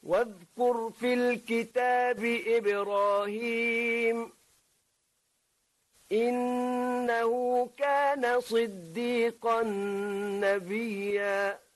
واذكر في الكتاب إبراهيم إنه كان صديقا نبيا